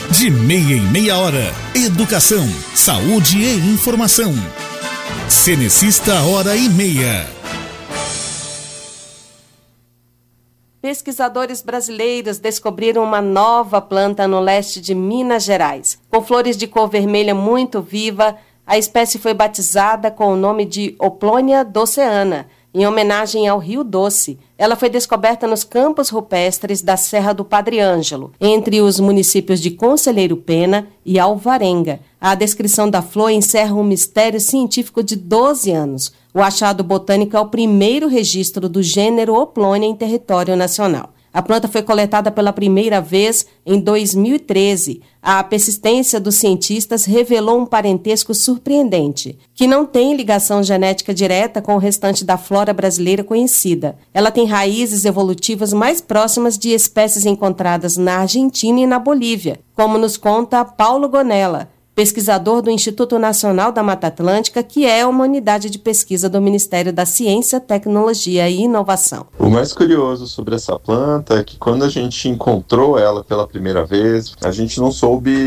De meia em meia hora. Educação, saúde e informação. Cenecista Hora e Meia. Pesquisadores brasileiros descobriram uma nova planta no leste de Minas Gerais. Com flores de cor vermelha muito viva, a espécie foi batizada com o nome de Oplonia doceana, em homenagem ao Rio Doce. Ela foi descoberta nos campos rupestres da Serra do Padre Ângelo, entre os municípios de Conselheiro Pena e Alvarenga. A descrição da flor encerra um mistério científico de 12 anos. O achado botânico é o primeiro registro do gênero Oplonia em território nacional. A planta foi coletada pela primeira vez em 2013. A persistência dos cientistas revelou um parentesco surpreendente, que não tem ligação genética direta com o restante da flora brasileira conhecida. Ela tem raízes evolutivas mais próximas de espécies encontradas na Argentina e na Bolívia, como nos conta Paulo Gonella, pesquisador do Instituto Nacional da Mata Atlântica, que é uma unidade de pesquisa do Ministério da Ciência, Tecnologia e Inovação. O mais curioso sobre essa planta é que quando a gente encontrou ela pela primeira vez, a gente não soube